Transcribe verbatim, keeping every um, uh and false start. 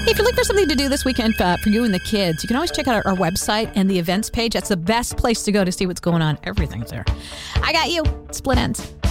If you're looking for something to do this weekend uh, for you and the kids, you can always check out our, our website and the events page. That's the best place to go to see what's going on. Everything's there. I got you. Split Ends.